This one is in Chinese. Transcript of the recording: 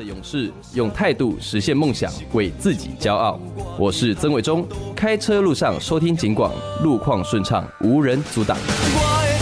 的勇士，用态度实现梦想，为自己骄傲。我是曾伟忠，开车路上收听警广，路况顺畅，无人阻挡。